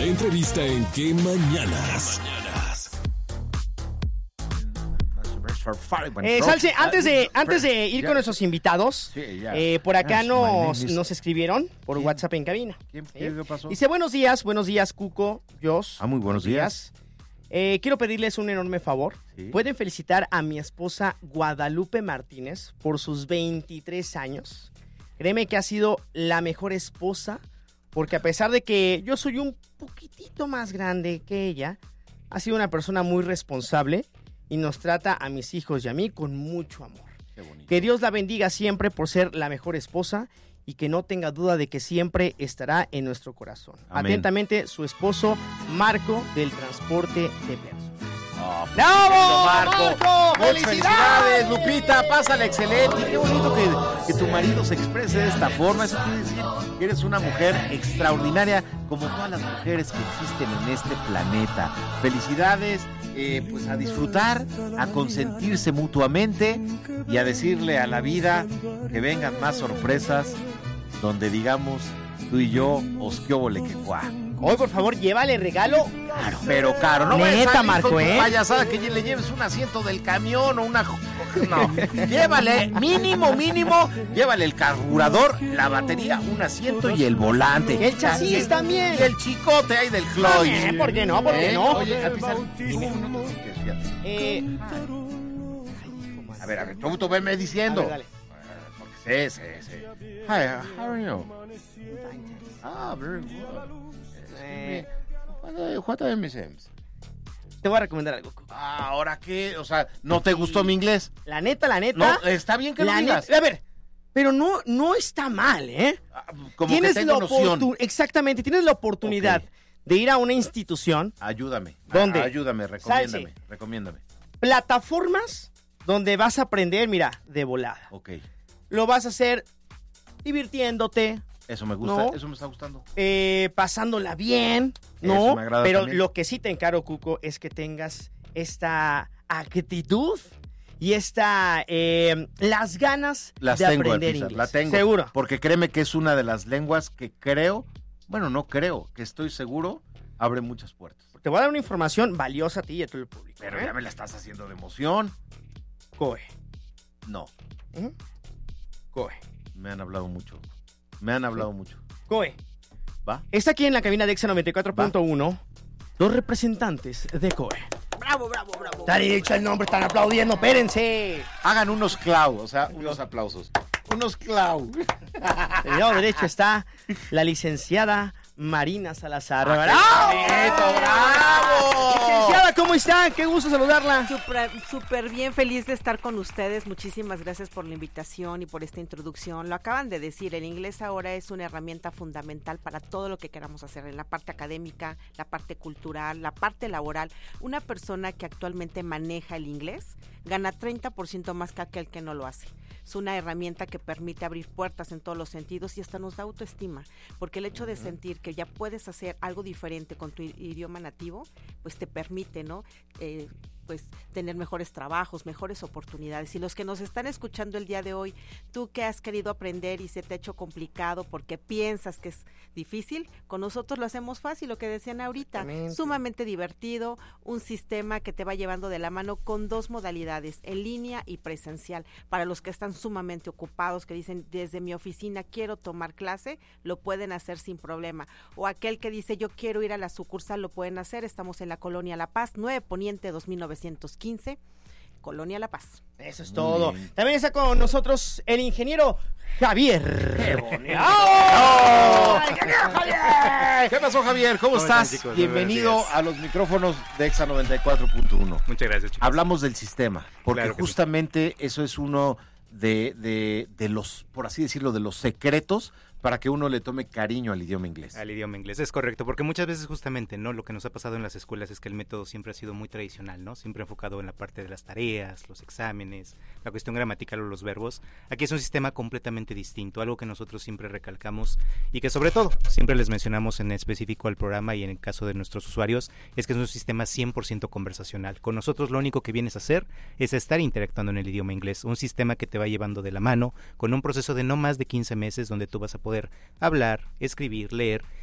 entrevista en ¿Qué Mañanas? Salce, antes de ir con nuestros invitados, por acá nos escribieron por WhatsApp en cabina. ¿Qué pasó? Dice, buenos días, Cuco, Jos. Muy buenos días. Quiero pedirles un enorme favor. ¿Sí? ¿Pueden felicitar a mi esposa Guadalupe Martínez por sus 23 años? Créeme que ha sido la mejor esposa, porque a pesar de que yo soy un poquitito más grande que ella, ha sido una persona muy responsable y nos trata a mis hijos y a mí con mucho amor. Qué bonito. Que Dios la bendiga siempre por ser la mejor esposa y que no tenga duda de que siempre estará en nuestro corazón. Amén. Atentamente, su esposo Marco del Transporte de Personas. ¡Bravo, Marco! ¡Felicidades, Lupita! Pásala excelente. Y qué bonito que tu marido se exprese de esta forma. Eso quiere decir que eres una mujer extraordinaria, como todas las mujeres que existen en este planeta. Felicidades. Pues a disfrutar, a consentirse mutuamente y a decirle a la vida que vengan más sorpresas donde digamos tú y yo osquióbole que cuá. Hoy, por favor, llévale regalo Claro, pero caro. No Neta, vayas a salir Marco, con tu payasada que le lleves un asiento del camión o una... No, llévale, mínimo, llévale el carburador, la batería, un asiento y el volante. El chasis también. Y el chicote ahí del Cloyd. ¿Por qué no? ¿Por qué no? Oye, a pisar. Dime, no te piques, fíjate. A ver, tú veme diciendo. A ver, dale. Porque sí. Hi, how are you? Very good. What are you saying? Te voy a recomendar algo. ¿Ahora qué? O sea, ¿no te gustó mi inglés? La neta. No, está bien que lo digas. A ver, pero no está mal, ¿eh? Como que tengo noción. Exactamente, tienes la oportunidad de ir a una institución. Ayúdame. ¿Dónde? Ayúdame, recomiéndame. Plataformas donde vas a aprender, mira, de volada. Ok. Lo vas a hacer divirtiéndote, Eso me gusta, ¿no? eso me está gustando. pasándola bien, ¿no? Eso me agrada Pero también. lo que sí te encargo, Cuco, es que tengas esta actitud y las ganas de aprender inglés. La tengo. Seguro. Porque créeme que es una de las lenguas que que estoy seguro, abre muchas puertas. Te voy a dar una información valiosa a ti y a todo el público. Pero ya me la estás haciendo de emoción. COE. No, COE. me han hablado mucho. COE. ¿Va? Está aquí en la cabina de Exa 94.1 dos representantes de COE. Bravo. Dale dicho el nombre, están aplaudiendo, espérense. Hagan unos clau, o sea, unos aplausos. Unos clau. Del lado derecho está la licenciada Marina Salazar. ¡Bravo! Licenciada, ¿cómo está? Qué gusto saludarla. Súper bien, feliz de estar con ustedes. Muchísimas gracias por la invitación y por esta introducción. Lo acaban de decir, el inglés ahora es una herramienta fundamental para todo lo que queramos hacer, en la parte académica, la parte cultural, la parte laboral. Una persona que actualmente maneja el inglés gana 30% más que aquel que no lo hace. Es una herramienta que permite abrir puertas en todos los sentidos y hasta nos da autoestima, porque el hecho de sentir que ya puedes hacer algo diferente con tu idioma nativo, pues te permite, ¿no? Pues tener mejores trabajos, mejores oportunidades. Y los que nos están escuchando el día de hoy, tú que has querido aprender y se te ha hecho complicado porque piensas que es difícil, con nosotros lo hacemos fácil, lo que decían ahorita, sumamente divertido, un sistema que te va llevando de la mano con dos modalidades, en línea y presencial. Para los que están sumamente ocupados, que dicen, desde mi oficina quiero tomar clase, lo pueden hacer sin problema. O aquel que dice, yo quiero ir a la sucursal, lo pueden hacer. Estamos en la Colonia La Paz, 9 Poniente 2915, Colonia La Paz. Eso es todo. También está con nosotros el ingeniero Javier. ¡Qué bonito! ¡Oh! ¡Ingeniero Javier! ¿Qué pasó, Javier? ¿Cómo estás? Están, chicos? Bienvenido a los micrófonos de Exa 94.1. Muchas gracias, chicos. Hablamos del sistema, porque Claro que justamente eso es uno de los, por así decirlo, de los secretos para que uno le tome cariño al idioma inglés. Al idioma inglés, es correcto, porque muchas veces justamente, ¿no? Lo que nos ha pasado en las escuelas es que el método siempre ha sido muy tradicional, ¿no? Siempre enfocado en la parte de las tareas, los exámenes, la cuestión gramatical o los verbos. Aquí es un sistema completamente distinto, algo que nosotros siempre recalcamos y que sobre todo siempre les mencionamos en específico al programa y en el caso de nuestros usuarios, es que es un sistema 100% conversacional. Con nosotros lo único que vienes a hacer es estar interactuando en el idioma inglés, un sistema que te va llevando de la mano con un proceso de no más de 15 meses donde tú vas a poder hablar, escribir, leer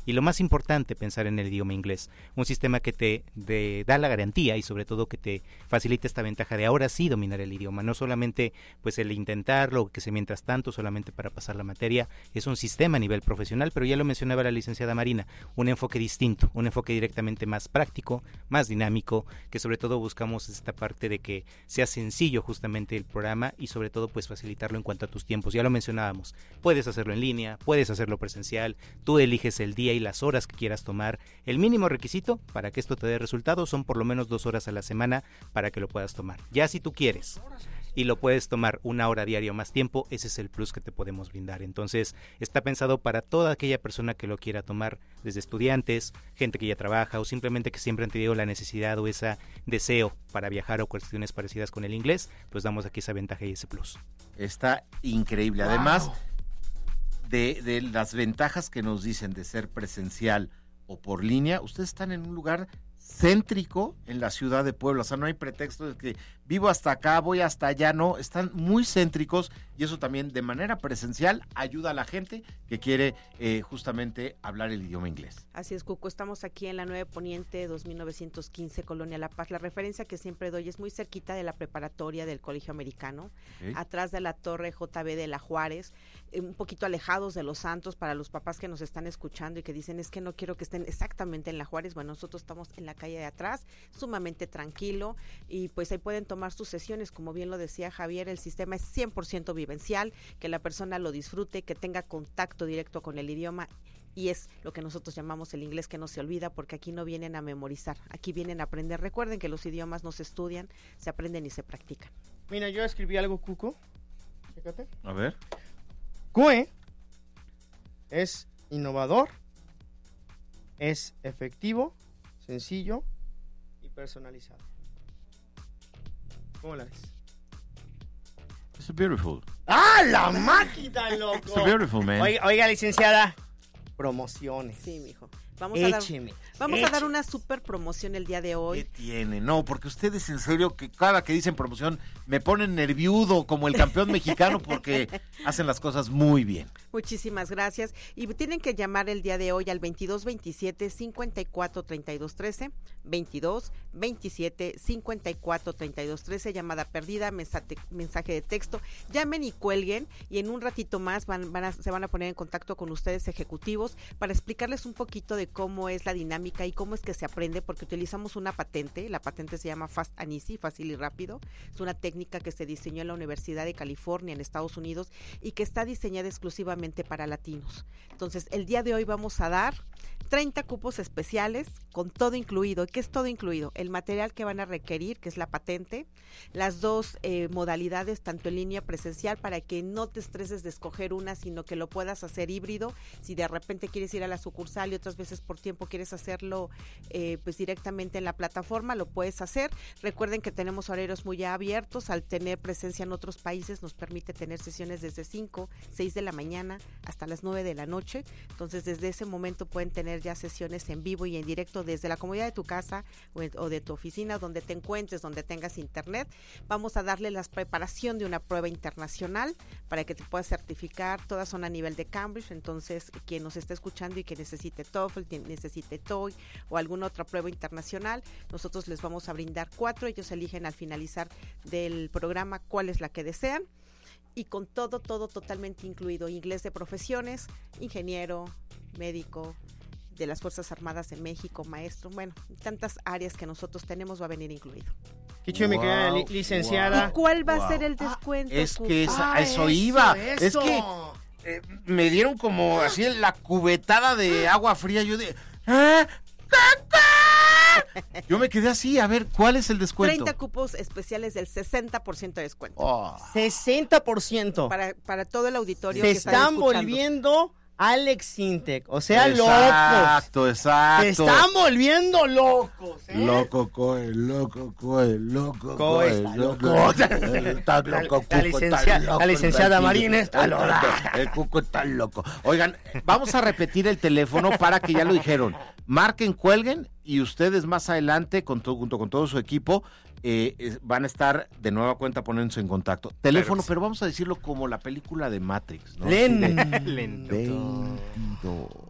Y lo más importante, pensar en el idioma inglés, un sistema que te da la garantía y sobre todo que te facilita esta ventaja de ahora sí dominar el idioma, no solamente pues el intentarlo, que se mientras tanto solamente para pasar la materia, es un sistema a nivel profesional, pero ya lo mencionaba la licenciada Marina, un enfoque distinto, un enfoque directamente más práctico, más dinámico, que sobre todo buscamos esta parte de que sea sencillo justamente el programa y sobre todo pues facilitarlo en cuanto a tus tiempos. Ya lo mencionábamos, puedes hacerlo en línea, puedes hacerlo presencial, tú eliges el día y las horas que quieras tomar. El mínimo requisito para que esto te dé resultados son por lo menos 2 horas a la semana para que lo puedas tomar. Ya si tú quieres y lo puedes tomar 1 hora diario más tiempo, ese es el plus que te podemos brindar. Entonces está pensado para toda aquella persona que lo quiera tomar, desde estudiantes, gente que ya trabaja o simplemente que siempre han tenido la necesidad o ese deseo para viajar o cuestiones parecidas con el inglés, pues damos aquí esa ventaja y ese plus. Está increíble. Además de las ventajas que nos dicen de ser presencial o por línea, ustedes están en un lugar céntrico en la ciudad de Puebla, o sea, no hay pretexto de que vivo hasta acá, voy hasta allá, no, están muy céntricos y eso también de manera presencial ayuda a la gente que quiere justamente hablar el idioma inglés. Así es, Cuco, estamos aquí en la 9 Poniente 2915, Colonia La Paz. La referencia que siempre doy es muy cerquita de la preparatoria del Colegio Americano, atrás de la Torre JB de la Juárez, un poquito alejados de Los Santos, para los papás que nos están escuchando y que dicen es que no quiero que estén exactamente en la Juárez. Bueno, nosotros estamos en la calle de atrás, sumamente tranquilo, y pues ahí pueden tomar sus sesiones. Como bien lo decía Javier, el sistema es 100% vivencial, que la persona lo disfrute, que tenga contacto directo con el idioma, y es lo que nosotros llamamos el inglés que no se olvida, porque aquí no vienen a memorizar, aquí vienen a aprender. Recuerden que los idiomas no se estudian, se aprenden y se practican. Mira, yo escribí algo, Cuco. Fíjate. A ver. CUE es innovador, es efectivo, sencillo y personalizado. ¿Cómo la ves? It's beautiful. ¡Ah, la máquina, loco! It's beautiful, man. Oiga, licenciada, promociones. Sí, mijo. Écheme. Vamos a dar una super promoción el día de hoy. ¿Qué tiene? No, porque ustedes en serio que cada que dicen promoción me ponen nerviudo como el campeón mexicano porque hacen las cosas muy bien. Muchísimas gracias. Y tienen que llamar el día de hoy al 2227-543213, 2227-543213, llamada perdida, mensaje de texto. Llamen y cuelguen y en un ratito más se van a poner en contacto con ustedes ejecutivos para explicarles un poquito de cómo es la dinámica y cómo es que se aprende, porque utilizamos una patente. La patente se llama Fast and Easy, fácil y rápido. Es una técnica que se diseñó en la Universidad de California en Estados Unidos y que está diseñada exclusivamente para latinos. Entonces, el día de hoy vamos a dar 30 cupos especiales con todo incluido. ¿Qué es todo incluido? El material que van a requerir, que es la patente, las 2 modalidades, tanto en línea presencial, para que no te estreses de escoger una, sino que lo puedas hacer híbrido. Si de repente quieres ir a la sucursal y otras veces por tiempo quieres hacerlo pues directamente en la plataforma, lo puedes hacer. Recuerden que tenemos horarios muy abiertos. Al tener presencia en otros países nos permite tener sesiones desde 5, 6 de la mañana hasta las 9 de la noche. Entonces, desde ese momento pueden tener ya sesiones en vivo y en directo desde la comodidad de tu casa o de tu oficina, donde te encuentres, donde tengas internet. Vamos a darle la preparación de una prueba internacional para que te puedas certificar. Todas son a nivel de Cambridge. Entonces, quien nos está escuchando y que necesite TOEFL, necesite TOEIC o alguna otra prueba internacional, nosotros les vamos a brindar 4. Ellos eligen al finalizar del programa cuál es la que desean. Y con todo totalmente incluido: inglés de profesiones, ingeniero, médico, de las Fuerzas Armadas de México, maestro, bueno, tantas áreas que nosotros tenemos va a venir incluido. Qué chido, mi querida licenciada. ¿Y cuál va a ser el descuento? Es que eso iba. Es que me dieron como así la cubetada de agua fría. Yo de... Yo me quedé así, a ver, ¿cuál es el descuento? 30 cupos especiales del 60% de descuento. 60%. Para todo el auditorio Se que están volviendo Alex Sintek, o sea, exacto, locos. Exacto. Se están volviendo locos. Loco, Coe. La licenciada Marina está loca. El Cuco está loco. Oigan, vamos a repetir el teléfono para que ya lo dijeron. Marquen, cuelguen y ustedes más adelante, junto con todo su equipo, van a estar de nueva cuenta poniéndose en contacto. Teléfono, claro, pero vamos a decirlo como la película de Matrix, ¿no? Lento.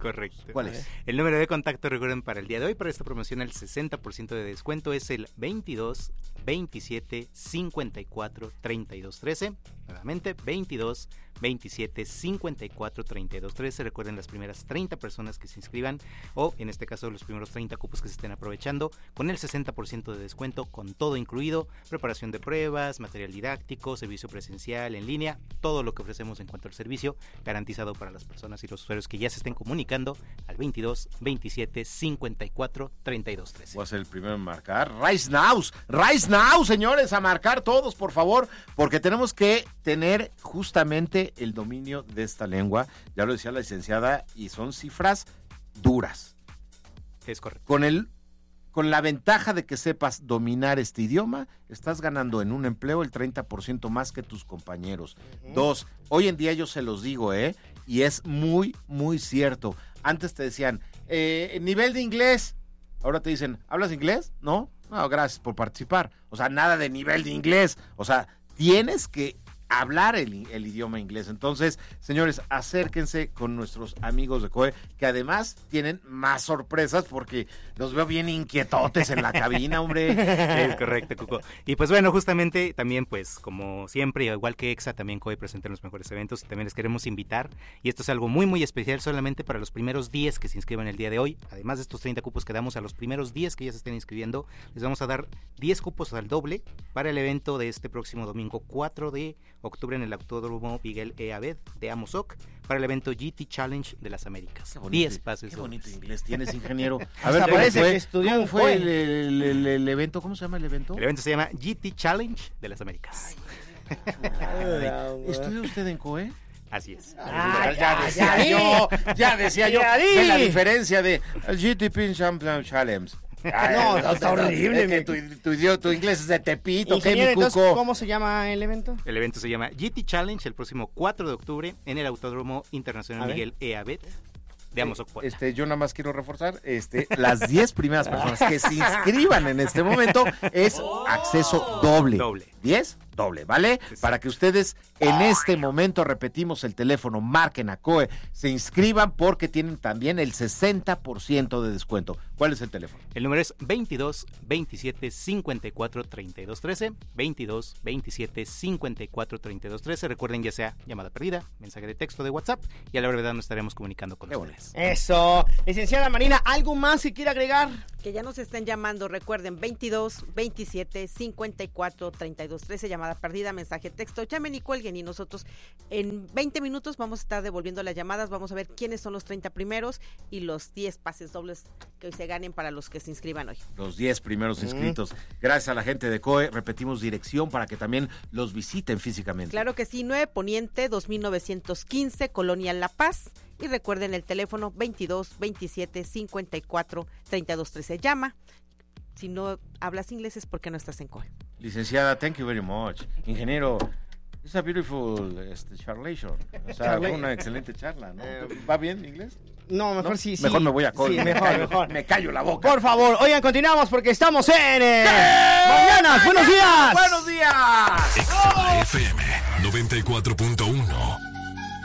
Correcto. ¿Cuál es? El número de contacto, recuerden, para el día de hoy, para esta promoción, el 60% de descuento es el 22 27 54 32 13. Nuevamente, 22 27 54 32 13. Recuerden, las primeras 30 personas que se inscriban, o en este caso los primeros 30 cupos que se estén aprovechando, con el 60% de descuento, con todo incluido, preparación de pruebas, material didáctico, servicio presencial, en línea, todo lo que ofrecemos en cuanto al servicio, garantizado para las personas y los usuarios que ya se estén comunicando al 22 27 54 32 13. Voy a ser el primero en marcar. Rise Now, señores, a marcar todos, por favor, porque tenemos que tener justamente el dominio de esta lengua. Ya lo decía la licenciada, y son cifras duras. Es correcto. Con la ventaja de que sepas dominar este idioma, estás ganando en un empleo el 30% más que tus compañeros. Dos, hoy en día yo se los digo, y es muy, muy cierto. Antes te decían, nivel de inglés. Ahora te dicen, ¿hablas inglés? No, gracias por participar. O sea, nada de nivel de inglés. O sea, tienes que hablar el idioma inglés. Entonces, señores, acérquense con nuestros amigos de COE, que además tienen más sorpresas, porque los veo bien inquietotes en la cabina, hombre. Es correcto, Cuco. Y pues bueno, justamente también, pues como siempre, igual que EXA, también COE presenta los mejores eventos, y también les queremos invitar, y esto es algo muy muy especial solamente para los primeros 10 que se inscriban el día de hoy. Además de estos 30 cupos que damos a los primeros 10 que ya se estén inscribiendo, les vamos a dar 10 cupos al doble para el evento de este próximo domingo 4 de octubre en el Autódromo Miguel E. Abed de Amozoc, para el evento GT Challenge de las Américas. 10 pases. Qué bonito inglés tienes, ingeniero. A ver, parece que estudió. ¿Cómo fue el evento? ¿Cómo se llama el evento? El evento se llama GT Challenge de las Américas. ¿Estudia usted en COE? Así es. Ya decía yo de la diferencia de GT Challenge. No, está horrible. Es que tu inglés es de Tepito. Ingeniero, entonces, ¿cómo se llama el evento? El evento se llama GT Challenge, el próximo 4 de octubre en el Autódromo Internacional Miguel E. Abed de Amozoc, Puebla. Yo nada más quiero reforzar, las 10 primeras personas que se inscriban en este momento es acceso doble. 10, doble, ¿vale? Para que ustedes en este momento, repetimos el teléfono, marquen a COE, se inscriban, porque tienen también el 60% de descuento. ¿Cuál es el teléfono? El número es 22 27 54 32 13, 22 27 54 32 13. Recuerden, ya sea llamada perdida, mensaje de texto de WhatsApp, y a la brevedad nos estaremos comunicando con ustedes. Eso. Licenciada Marina, ¿algo más que quiera agregar? Que ya nos estén llamando, recuerden, 22 27 54 32 13, llamada perdida, mensaje de texto, llamen y cuelguen, y nosotros en 20 minutos vamos a estar devolviendo las llamadas. Vamos a ver quiénes son los 30 primeros y los 10 pases dobles que hoy se ganen para los que se inscriban hoy. Los 10 primeros inscritos. Gracias a la gente de COE. Repetimos dirección para que también los visiten físicamente. Claro que sí, 9 Poniente 2915, Colonia La Paz. Y recuerden el teléfono 22 27 54 32 13. Llama. Si no hablas inglés es porque no estás en COE. Licenciada, thank you very much. Ingeniero, it's a beautiful charlation. O sea, fue una excelente charla, ¿no? ¿Va bien inglés? No, mejor ¿No? Sí. Mejor me voy a COE. Sí, mejor. Me callo la boca. Por favor, oigan, continuamos porque estamos en Mañanas. ¡Buenos días! ¡Buenos días! EXA FM 94.1